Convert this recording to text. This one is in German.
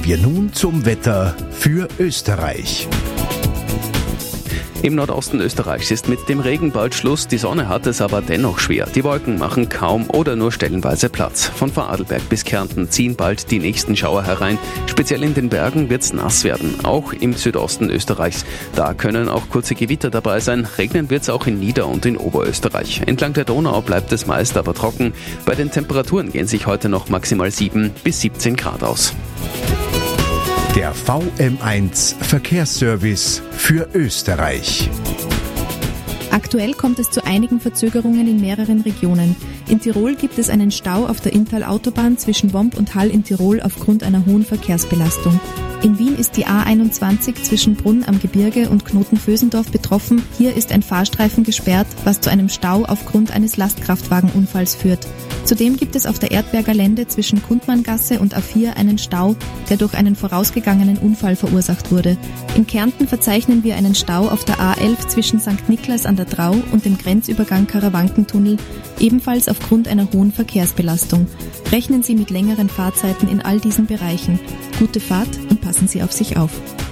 wir nun zum Wetter für Österreich. Im Nordosten Österreichs ist mit dem Regen bald Schluss, die Sonne hat es aber dennoch schwer. Die Wolken machen kaum oder nur stellenweise Platz. Von Vorarlberg bis Kärnten ziehen bald die nächsten Schauer herein. Speziell in den Bergen wird's nass werden, auch im Südosten Österreichs. Da können auch kurze Gewitter dabei sein. Regnen wird's auch in Nieder- und in Oberösterreich. Entlang der Donau bleibt es meist aber trocken. Bei den Temperaturen gehen sich heute noch maximal 7 bis 17 Grad aus. Der VM1 Verkehrsservice für Österreich. Aktuell kommt es zu einigen Verzögerungen in mehreren Regionen. In Tirol gibt es einen Stau auf der Inntal-Autobahn zwischen Womp und Hall in Tirol aufgrund einer hohen Verkehrsbelastung. In Wien ist die A21 zwischen Brunn am Gebirge und Knoten-Vösendorf betroffen. Hier ist ein Fahrstreifen gesperrt, was zu einem Stau aufgrund eines Lastkraftwagenunfalls führt. Zudem gibt es auf der Erdberger Lände zwischen Kundmanngasse und A4 einen Stau, der durch einen vorausgegangenen Unfall verursacht wurde. In Kärnten verzeichnen wir einen Stau auf der A11 zwischen St. Niklas an der Drau und dem Grenzübergang Karawankentunnel, ebenfalls aufgrund einer hohen Verkehrsbelastung. Rechnen Sie mit längeren Fahrzeiten in all diesen Bereichen. Gute Fahrt und passen Sie auf sich auf.